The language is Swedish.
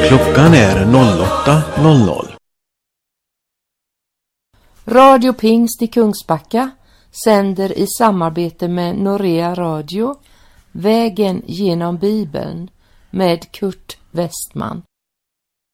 Klockan är 08:00. Radio Pingst i Kungsbacka sänder i samarbete med Norea Radio Vägen genom Bibeln med Kurt Westman.